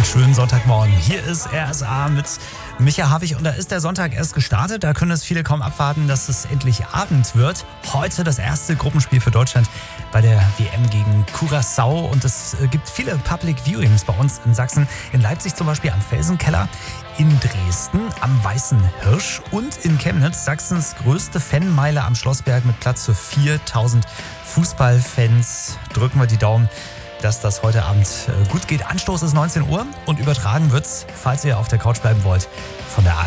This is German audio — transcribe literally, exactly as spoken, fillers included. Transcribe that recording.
wunderschönen Sonntagmorgen. Hier ist R S A mit Micha Havig und da ist der Sonntag erst gestartet. Da können es viele kaum abwarten, dass es endlich Abend wird. Heute das erste Gruppenspiel für Deutschland bei der W M gegen Curaçao und es gibt viele Public Viewings bei uns in Sachsen. In Leipzig zum Beispiel am Felsenkeller, in Dresden am Weißen Hirsch und in Chemnitz, Sachsens größte Fanmeile am Schlossberg mit Platz für viertausend Fußballfans. Drücken wir die Daumen, dass das heute Abend gut geht. Anstoß ist neunzehn Uhr und übertragen wird's, falls ihr auf der Couch bleiben wollt, von der A R D.